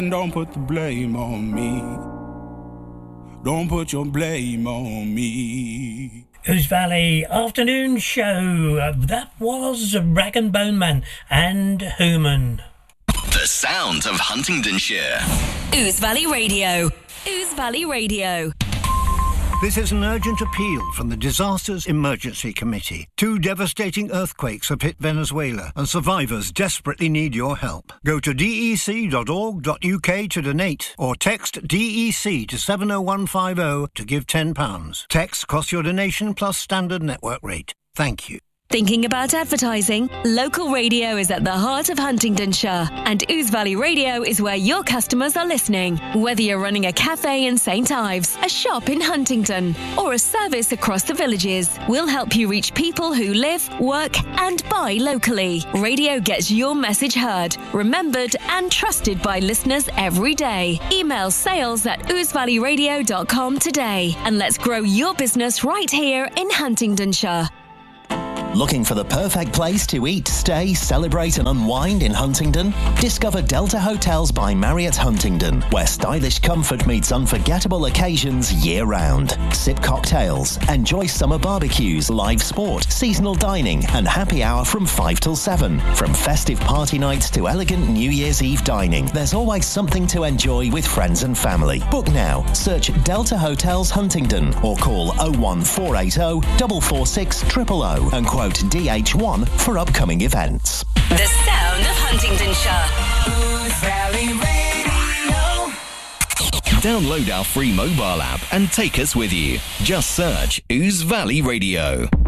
Don't put the blame on me. Don't put your blame on me. Ouse Valley Afternoon Show. That was Rag and Bone Man and Human. The sound of Huntingdonshire. Ouse Valley Radio. Ouse Valley Radio. This is an urgent appeal from the Disasters Emergency Committee. 2 devastating earthquakes have hit Venezuela, and survivors desperately need your help. Go to dec.org.uk to donate, or text DEC to 70150 to give £10. Text costs your donation plus standard network rate. Thank you. Thinking about advertising? Local radio is at the heart of Huntingdonshire, and Ouse Valley Radio is where your customers are listening. Whether you're running a cafe in St Ives, a shop in Huntingdon, or a service across the villages, we'll help you reach people who live, work and buy locally. Radio gets your message heard, remembered and trusted by listeners every day. Email sales@ousevalleyradio.com today, and let's grow your business right here in Huntingdonshire. Looking for the perfect place to eat, stay, celebrate and unwind in Huntingdon? Discover Delta Hotels by Marriott Huntingdon, where stylish comfort meets unforgettable occasions year-round. Sip cocktails, enjoy summer barbecues, live sport, seasonal dining and happy hour from 5 till 7. From festive party nights to elegant New Year's Eve dining, there's always something to enjoy with friends and family. Book now. Search Delta Hotels Huntingdon or call 01480 446 000 and quote DH1 for upcoming events. The sound of Huntingdonshire. Ouse Valley Radio. Download our free mobile app and take us with you. Just search Ouse Valley Radio.